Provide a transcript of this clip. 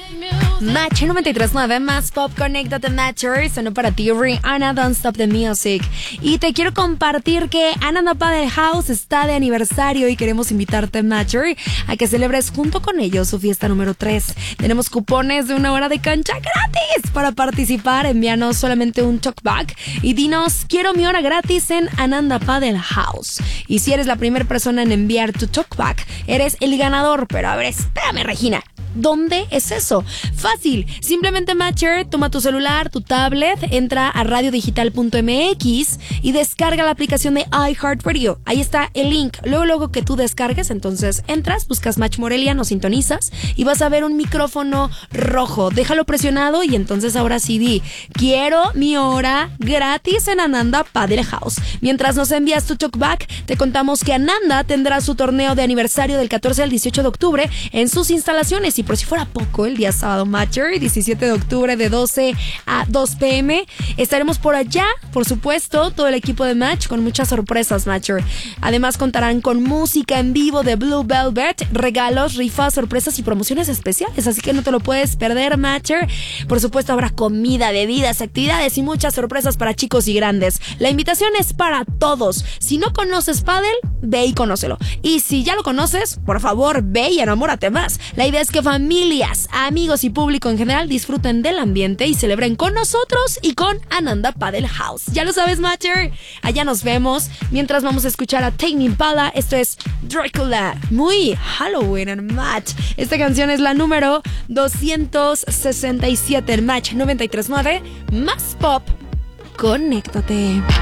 Match 93.9, más pop, conéctate Matcher. Sonó para ti Rihanna, Don't Stop the Music. Y te quiero compartir que Ananda Paddle House está de aniversario y queremos invitarte, Matcher, a que celebres junto con ellos su fiesta número 3. Tenemos cupones de 1 hora de cancha gratis. Para participar, envíanos solamente un talkback y dinos, quiero mi hora gratis en Ananda Paddle House. Y si eres la primera persona en enviar tu talkback, eres el ganador. Pero a ver, espérame, Regina, ¿dónde es eso? Fácil, simplemente Matcher, toma tu celular, tu tablet, entra a radiodigital.mx y descarga la aplicación de iHeartRadio. Ahí está el link. Luego que tú descargues, entonces entras, buscas Match Morelia, nos sintonizas y vas a ver un micrófono rojo. Déjalo presionado y entonces ahora sí di, quiero mi hora gratis en Ananda Paddle House. Mientras nos envías tu talkback, te contamos que Ananda tendrá su torneo de aniversario del 14 al 18 de octubre en sus instalaciones. Y por si fuera poco, el día sábado, Matcher, 17 de octubre de 12 a 2 p.m. estaremos por allá, por supuesto, todo el equipo de Match con muchas sorpresas, Matcher. Además contarán con música en vivo de Blue Velvet, regalos, rifas, sorpresas y promociones especiales, así que no te lo puedes perder, Matcher. Por supuesto habrá comida, bebidas, actividades y muchas sorpresas para chicos y grandes. La invitación es para todos. Si no conoces pádel, ve y conócelo. Y si ya lo conoces, por favor, ve y enamórate más. La idea es que familias, amigos y público en general disfruten del ambiente y celebren con nosotros y con Ananda Paddle House. Ya lo sabes, Matcher. Allá nos vemos. Mientras vamos a escuchar a Tame Impala. Esto es Dracula. Muy Halloween en Match. Esta canción es la número 267 en Match 93.9. Más pop. Conéctate.